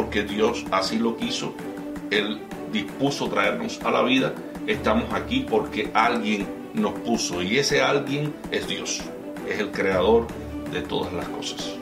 porque Dios así lo quiso. Él dispuso traernos a la vida. Estamos aquí porque alguien nos puso, y ese alguien es Dios, es el creador de todas las cosas.